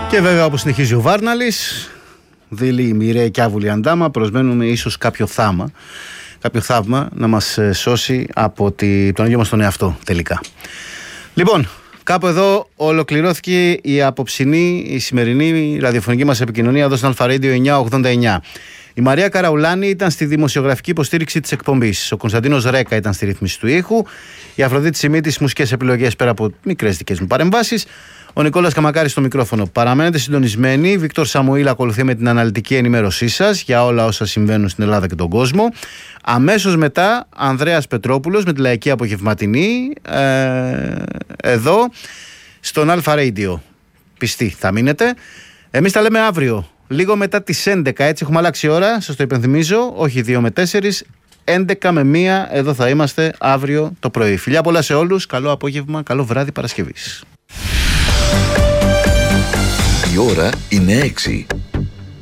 Και βέβαια, όπως συνεχίζει ο Βάρναλης, δίλη μοιραία και άβουλη αντάμα, προσμένουμε ίσως κάποιο θαύμα να μας σώσει από τον ίδιο μας τον εαυτό τελικά. Λοιπόν, κάπου εδώ ολοκληρώθηκε η απόψινή, η σημερινή ραδιοφωνική μας επικοινωνία εδώ στην Αλφα Radio 989. Η Μαρία Καραουλάνη ήταν στη δημοσιογραφική υποστήριξη της εκπομπής. Ο Κωνσταντίνος Ρέκα ήταν στη ρύθμιση του ήχου. Η Αφροδίτη Σιμίτης, μουσικές επιλογές πέρα από μικρές δικές μου παρεμβάσεις. Ο Νικόλας Καμακάρης στο μικρόφωνο. Παραμένετε συντονισμένοι. Βίκτορ Σαμουήλ ακολουθεί με την αναλυτική ενημέρωσή σας για όλα όσα συμβαίνουν στην Ελλάδα και τον κόσμο. Αμέσως μετά, Ανδρέας Πετρόπουλος με τη λαϊκή απογευματινή εδώ στον Αλφα Radio. Πιστοί θα μείνετε. Εμείς τα λέμε αύριο, λίγο μετά τις 11. Έτσι έχουμε αλλάξει ώρα, σας το υπενθυμίζω. Όχι 2 με 4, 11 με 1. Εδώ θα είμαστε αύριο το πρωί. Φιλιά πολλά σε όλους. Καλό απόγευμα, καλό βράδυ Παρασκευής. Η ώρα είναι 6.